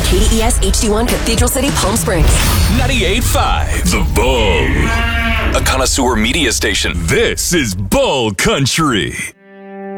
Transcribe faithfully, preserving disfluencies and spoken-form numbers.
K D E S H D one Cathedral City, Palm Springs. ninety-eight point five The Bull. A connoisseur media station. This is Bull Country.